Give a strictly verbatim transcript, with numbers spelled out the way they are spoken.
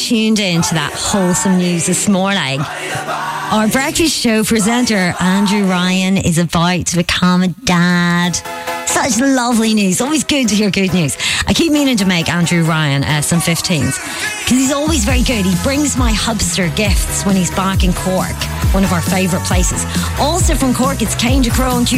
tuned in to that wholesome news this morning. Our breakfast show presenter, Andrew Ryan, is about to become a dad. Such lovely news. Always good to hear good news. I keep meaning to make Andrew Ryan uh, some fifteens because he's always very good. He brings my hubster gifts when he's back in Cork, one of our favourite places. Also from Cork, it's Cane de Crow and Q